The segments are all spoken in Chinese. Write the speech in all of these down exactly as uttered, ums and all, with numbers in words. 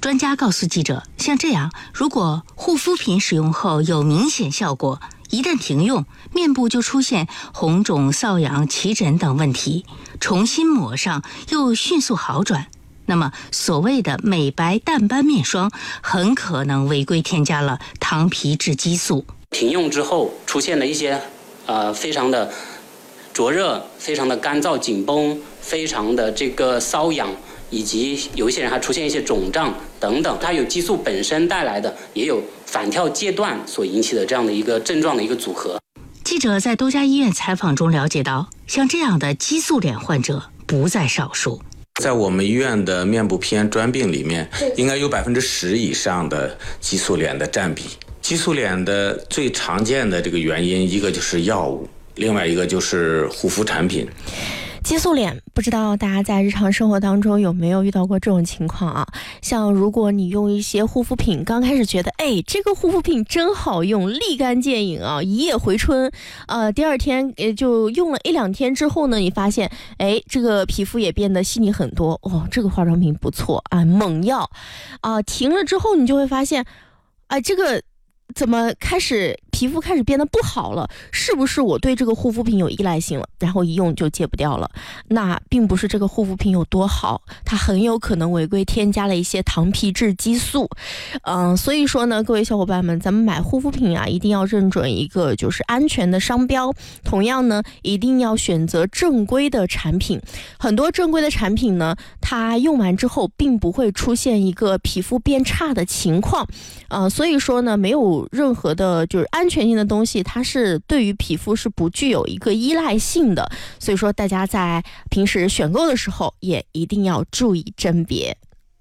专家告诉记者，像这样，如果护肤品使用后有明显效果，一旦停用，面部就出现红肿、瘙痒、起疹等问题，重新抹上又迅速好转，那么所谓的美白淡斑面霜很可能违规添加了糖皮质激素。 停用之后出现了一些呃非常的灼热、非常的干燥紧绷、非常的这个瘙痒，以及有一些人还出现一些肿胀等等，它有激素本身带来的，也有反跳阶段所引起的这样的一个症状的一个组合。 记者在多家医院采访中了解到，像这样的激素脸患者不在少数。 在我们医院的面部皮炎专病里面，应该有百分之十以上的激素脸的占比。激素脸的最常见的这个原因，一个就是药物，另外一个就是护肤产品。 激素脸，不知道大家在日常生活当中有没有遇到过这种情况啊？像如果你用一些护肤品，刚开始觉得，哎，这个护肤品真好用，立竿见影啊，一夜回春，呃，第二天也就用了一两天之后呢，你发现，哎，这个皮肤也变得细腻很多，哦，这个化妆品不错啊，猛药啊、呃，停了之后，你就会发现，啊、呃，这个怎么开始皮肤开始变得不好了？是不是我对这个护肤品有依赖性了，然后一用就戒不掉了？那并不是这个护肤品有多好，它很有可能违规添加了一些糖皮质激素。嗯，所以说呢，各位小伙伴们，咱们买护肤品啊，一定要认准一个就是安全的商标，同样呢，一定要选择正规的产品。很多正规的产品呢，它用完之后并不会出现一个皮肤变差的情况。呃，所以说呢，没有任何的就是安全性的东西，它是对于皮肤是不具有一个依赖性的。所以说大家在平时选购的时候也一定要注意甄别。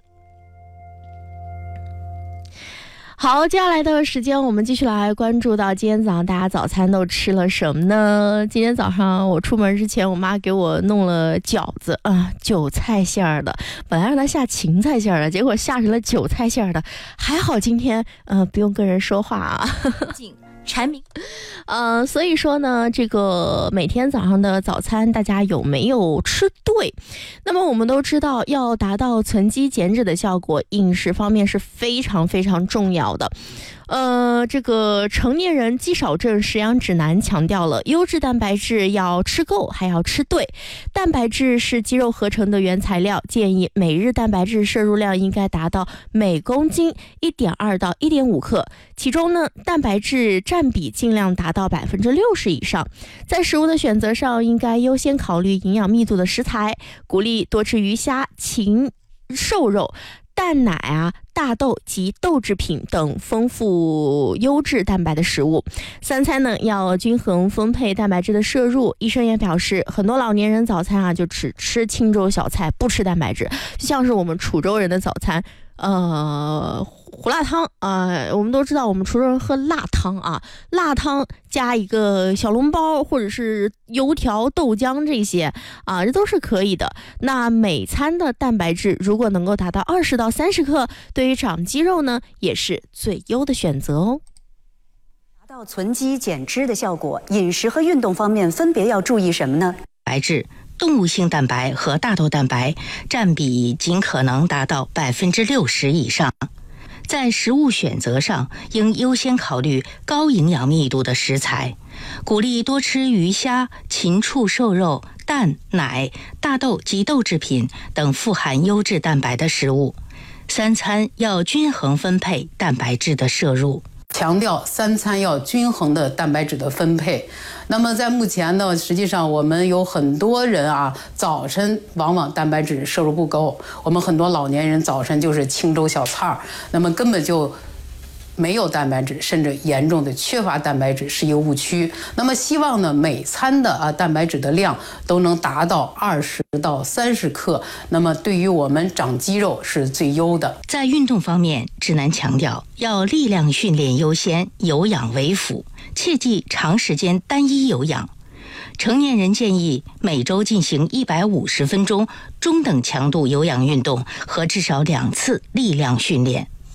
好，接下来的时间我们继续来关注到今天早上大家早餐都吃了什么呢？今天早上我出门之前，我妈给我弄了饺子啊、呃，韭菜馅儿的，本来让她下芹菜馅儿的，结果下成了韭菜馅儿的。还好今天呃不用跟人说话啊。产品，呃，所以说呢，这个每天早上的早餐大家有没有吃对？那么我们都知道，要达到存肌减脂的效果，饮食方面是非常非常重要的。呃，这个成年人肌少症食养指南强调了，优质蛋白质要吃够，还要吃对。蛋白质是肌肉合成的原材料，建议每日蛋白质摄入量应该达到每公斤 一点二到一点五克，其中呢，蛋白质占比尽量达到百分之六十以上。在食物的选择上，应该优先考虑营养密度的食材，鼓励多吃鱼虾、禽瘦肉、蛋奶啊、大豆及豆制品等丰富优质蛋白的食物。三餐呢要均衡分配蛋白质的摄入。医生也表示，很多老年人早餐啊就只吃清粥小菜，不吃蛋白质，就像是我们滁州人的早餐，呃，胡辣汤啊、呃，我们都知道我们滁州人喝辣汤啊，辣汤加一个小笼包或者是油条、豆浆这些啊，这都是可以的。那每餐的蛋白质如果能够达到二十到三十克，对于长肌肉呢也是最优的选择哦。 达到存肌减脂的效果，饮食和运动方面分别要注意什么呢？ 白质。动物性蛋白和大豆蛋白占比尽可能达到百分之六十以上。在食物选择上，应优先考虑高营养密度的食材，鼓励多吃鱼虾、禽畜瘦肉、蛋、奶、大豆及豆制品等富含优质蛋白的食物。三餐要均衡分配蛋白质的摄入。 强调三餐要均衡的蛋白质的分配。那么在目前呢，实际上我们有很多人啊，早晨往往蛋白质摄入不够。我们很多老年人早晨就是清粥小菜，那么根本就没有蛋白质，甚至严重的缺乏蛋白质是一个误区。那么希望呢，每餐的啊蛋白质的量都能达到二十到三十克，那么对于我们长肌肉是最优的。 在运动方面，指南强调要力量训练优先，有氧为辅，切忌长时间单一有氧。成年人建议每周进行一百五十分钟中等强度有氧运动和至少两次力量训练。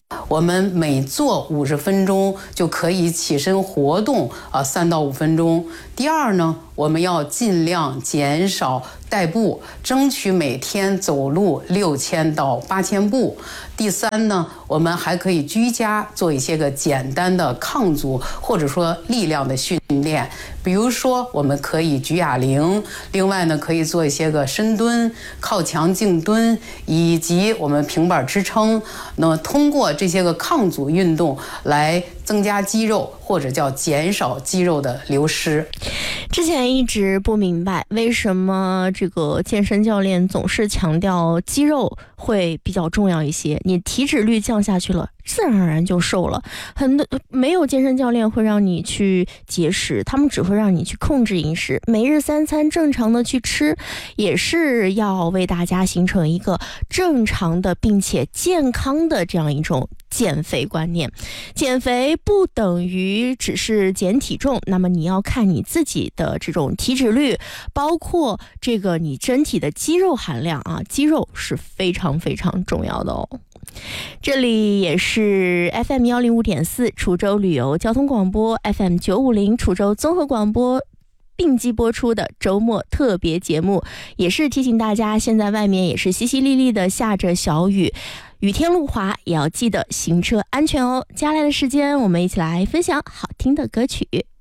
我们每做五十分钟就可以起身活动啊三到五分钟。第二呢，我们要尽量减少代步，争取每天走路六千到八千步。第三呢，我们还可以居家做一些个简单的抗阻或者说力量的训练，比如说我们可以举哑铃，另外呢可以做一些个深蹲、靠墙静蹲，以及我们平板支撑。那么通过这些个抗阻运动来增加肌肉，或者叫减少肌肉的流失。 之前一直不明白为什么这个健身教练总是强调肌肉会比较重要一些，你体脂率降下去了，自然而然就瘦了。很多没有健身教练会让你去节食，他们只会让你去控制饮食，每日三餐正常的去吃，也是要为大家形成一个正常的并且健康的这样一种减肥观念。减肥不等于只是减体重，那么你要看你自己的这种体脂率，包括这个你身体的肌肉含量啊，肌肉是非常非常重要的哦。这里也是 F M 一零五点四 滁州旅游交通广播， F M 九五零 滁州综合广播并机播出的周末特别节目，也是提醒大家，现在外面也是淅淅沥沥的下着小雨，雨天路滑，也要记得行车安全哦。接下来的时间，我们一起来分享好听的歌曲。